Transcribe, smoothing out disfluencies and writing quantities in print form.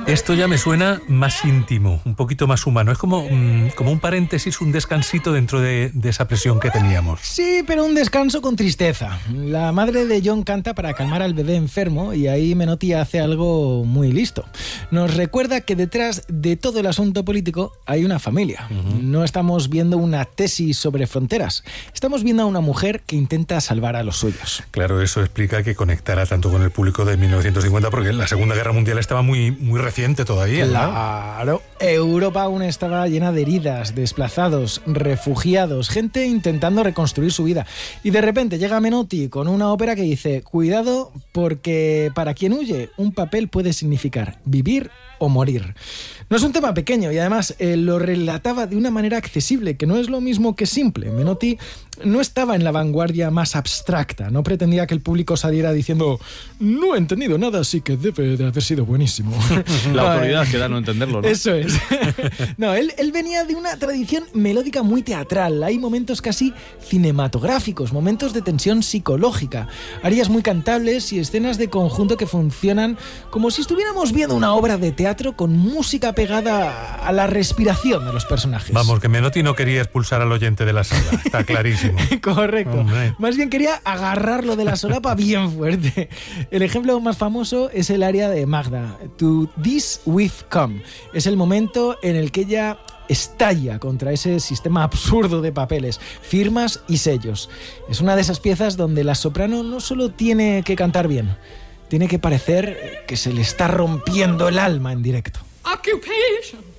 Esto ya me suena más íntimo, un poquito más humano. Es como un paréntesis, un descansito dentro de esa presión que teníamos. Sí, pero un descanso con tristeza. La madre de John canta para calmar al bebé enfermo y ahí Menotti hace algo muy listo. Nos recuerda que detrás de todo el asunto político hay una familia. No estamos viendo una tesis sobre fronteras. Estamos viendo a una mujer que intenta salvar a los suyos. Claro, eso explica que conectara tanto con el público de 1950, porque la Segunda Guerra Mundial estaba muy reciente todavía, ¿no? Claro. Europa aún estaba llena de heridas, desplazados, refugiados, gente intentando reconstruir su vida. Y de repente llega Menotti con una ópera que dice: cuidado, porque para quien huye, un papel puede significar vivir o morir. No es un tema pequeño y además lo relataba de una manera accesible, que no es lo mismo que simple. Menotti no estaba en la vanguardia más abstracta, no pretendía que el público saliera diciendo: no he entendido nada, así que debe de haber sido buenísimo. La autoridad que da no entenderlo, ¿no? Eso es. No, él venía de una tradición melódica muy teatral. Hay momentos casi cinematográficos, momentos de tensión psicológica, arias muy cantables y escenas de conjunto que funcionan como si estuviéramos viendo una obra de teatro con música pegada a la respiración de los personajes. Vamos, que Menotti no quería expulsar al oyente de la sala, está clarísimo. Correcto. Hombre. Más bien quería agarrarlo de la solapa bien fuerte. El ejemplo más famoso es el aria de Magda, To This We've Come. Es el momento en el que ella estalla contra ese sistema absurdo de papeles, firmas y sellos. Es una de esas piezas donde la soprano no solo tiene que cantar bien, tiene que parecer que se le está rompiendo el alma en directo. Occupation.